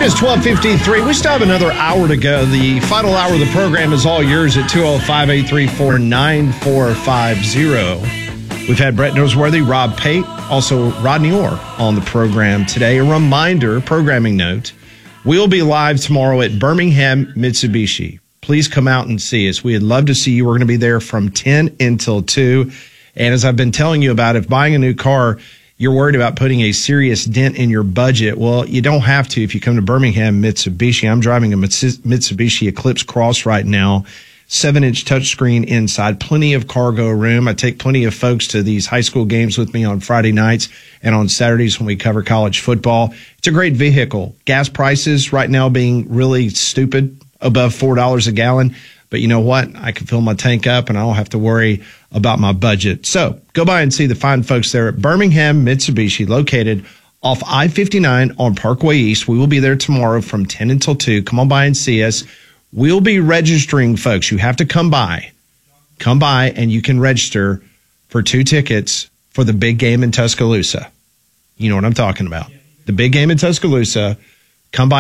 It is 12:53. We still have another hour to go. The final hour of the program is all yours at 205-834-9450. We've had Brett Noseworthy, Rob Pate, also Rodney Orr on the program today. A reminder, programming note, we'll be live tomorrow at Birmingham Mitsubishi. Please come out and see us. We'd love to see you. We're going to be there from 10 until 2. And as I've been telling you about, if buying a new car, you're worried about putting a serious dent in your budget, well, you don't have to if you come to Birmingham Mitsubishi. I'm driving a Mitsubishi Eclipse Cross right now, 7-inch touchscreen inside, plenty of cargo room. I take plenty of folks to these high school games with me on Friday nights and on Saturdays when we cover college football. It's a great vehicle. Gas prices right now being really stupid, above $4 a gallon. But you know what? I can fill my tank up and I don't have to worry about my budget. So go by and see the fine folks there at Birmingham Mitsubishi, located off I-59 on Parkway East. We will be there tomorrow from 10 until 2. Come on by and see us. We'll be registering, folks. You have to come by. Come by and you can register for 2 tickets for the big game in Tuscaloosa. You know what I'm talking about. The big game in Tuscaloosa. Come by.